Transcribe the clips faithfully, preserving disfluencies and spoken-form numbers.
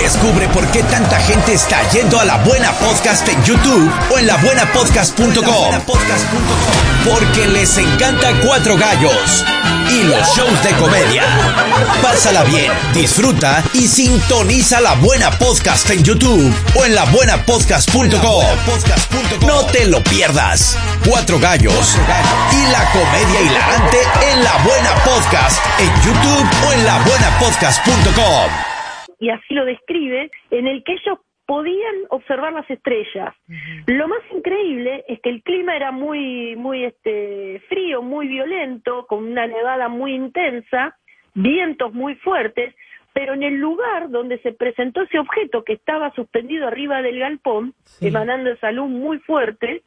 Descubre por qué tanta gente está yendo a La Buena Podcast en YouTube o en la buena podcast punto com. Porque les encanta Cuatro Gallos y los shows de comedia. Pásala bien, disfruta y sintoniza La Buena Podcast en YouTube o en la buena podcast punto com. No te lo pierdas. Cuatro Gallos y la comedia hilarante en La Buena Podcast en YouTube o en la buena podcast punto com. Y así lo describe, en el que ellos podían observar las estrellas. Uh-huh. Lo más increíble es que el clima era muy, muy este, frío, muy violento, con una nevada muy intensa, vientos muy fuertes, pero en el lugar donde se presentó ese objeto que estaba suspendido arriba del galpón, sí, emanando esa luz muy fuerte,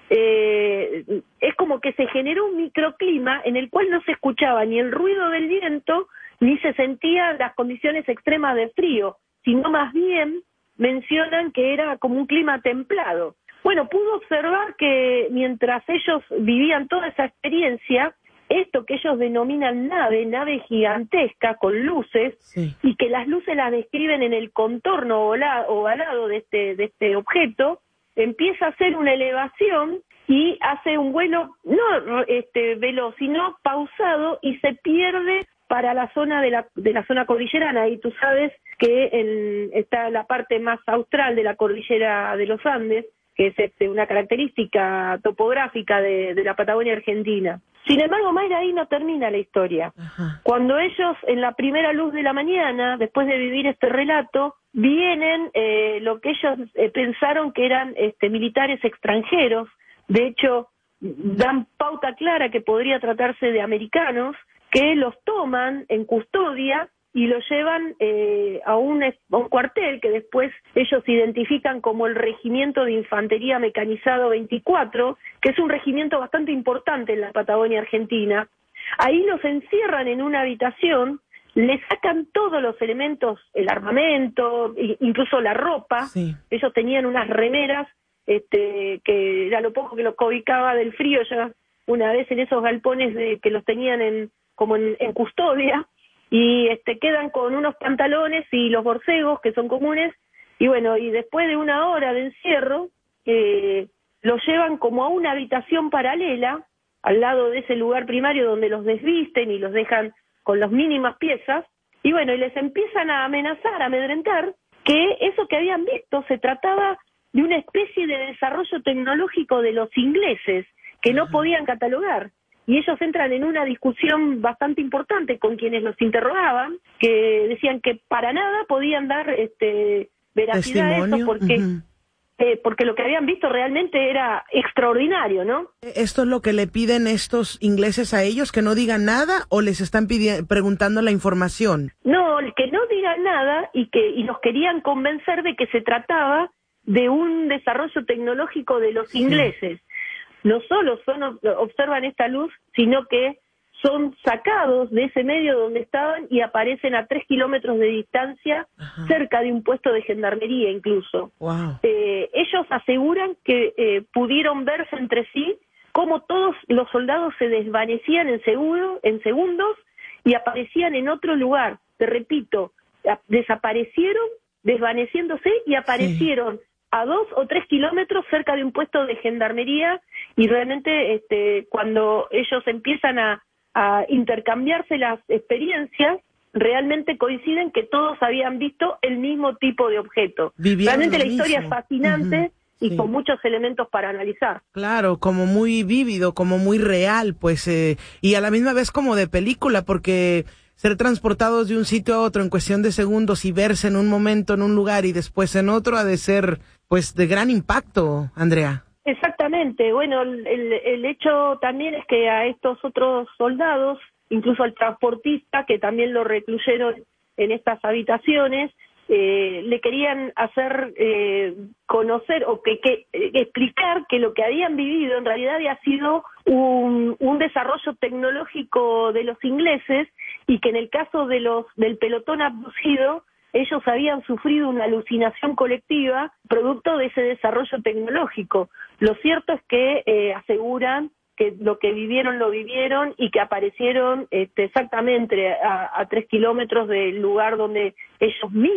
eh, es como que se generó un microclima en el cual no se escuchaba ni el ruido del viento, ni se sentían las condiciones extremas de frío, sino más bien mencionan que era como un clima templado. Bueno, pudo observar que mientras ellos vivían toda esa experiencia, esto que ellos denominan nave, nave gigantesca con luces, sí, y que las luces las describen en el contorno ovalado de este, de este objeto, empieza a hacer una elevación y hace un vuelo no este, veloz, sino pausado, y se pierde para la zona de la, de la zona cordillerana, y tú sabes que en, está la parte más austral de la cordillera de los Andes, que es este, una característica topográfica de, de la Patagonia Argentina. Sin embargo, Mayra, ahí no termina la historia. Ajá. Cuando ellos, en la primera luz de la mañana, después de vivir este relato, vienen eh, lo que ellos eh, pensaron que eran este, militares extranjeros. De hecho, dan pauta clara que podría tratarse de americanos, que los toman en custodia y los llevan eh, a, un, a un cuartel que después ellos identifican como el Regimiento de Infantería Mecanizado veinticuatro, que es un regimiento bastante importante en la Patagonia Argentina. Ahí los encierran en una habitación, le sacan todos los elementos, el armamento, incluso la ropa. Sí. Ellos tenían unas remeras este, que era lo poco que los cobijaba del frío ya una vez en esos galpones de, que los tenían en como en, en custodia, y este quedan con unos pantalones y los borcegos que son comunes, y bueno, y después de una hora de encierro, eh, los llevan como a una habitación paralela, al lado de ese lugar primario donde los desvisten y los dejan con las mínimas piezas, y bueno, y les empiezan a amenazar, a amedrentar, que eso que habían visto se trataba de una especie de desarrollo tecnológico de los ingleses, que no podían catalogar. Y ellos entran en una discusión bastante importante con quienes los interrogaban, que decían que para nada podían dar este, veracidad a eso, porque, uh-huh. eh, porque lo que habían visto realmente era extraordinario, ¿no? ¿Esto es lo que le piden estos ingleses a ellos, que no digan nada, o les están pidi- preguntando la información? No, que no digan nada, y que y los querían convencer de que se trataba de un desarrollo tecnológico de los sí. ingleses. No solo son, observan esta luz, sino que son sacados de ese medio donde estaban y aparecen a tres kilómetros de distancia, ajá, cerca de un puesto de gendarmería incluso. Wow. Eh, ellos aseguran que eh, pudieron verse entre sí cómo todos los soldados se desvanecían en, seguro, en segundos y aparecían en otro lugar. Te repito, desaparecieron desvaneciéndose y aparecieron sí. a dos o tres kilómetros cerca de un puesto de gendarmería, y realmente este, cuando ellos empiezan a, a intercambiarse las experiencias, realmente coinciden que todos habían visto el mismo tipo de objeto. Vivieron realmente la mismo. Historia es fascinante, uh-huh, y sí. con muchos elementos para analizar. Claro, como muy vívido, como muy real, pues, eh, y a la misma vez como de película, porque ser transportados de un sitio a otro en cuestión de segundos y verse en un momento en un lugar y después en otro ha de ser, pues, de gran impacto, Andrea. Exactamente. Bueno, el, el hecho también es que a estos otros soldados, incluso al transportista, que también lo recluyeron en estas habitaciones, eh, le querían hacer eh, conocer o que, que eh, explicar que lo que habían vivido en realidad había sido un, un desarrollo tecnológico de los ingleses, y que en el caso de los del pelotón abducido, ellos habían sufrido una alucinación colectiva producto de ese desarrollo tecnológico. Lo cierto es que eh, aseguran que lo que vivieron lo vivieron y que aparecieron este, exactamente a, a tres kilómetros del lugar donde ellos mismos